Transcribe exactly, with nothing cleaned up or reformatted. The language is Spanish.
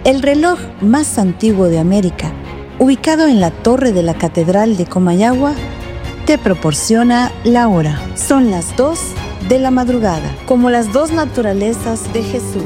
El reloj más antiguo de América, ubicado en la torre de la Catedral de Comayagua, te proporciona la hora. Son las dos de la madrugada, como las dos naturalezas de Jesús.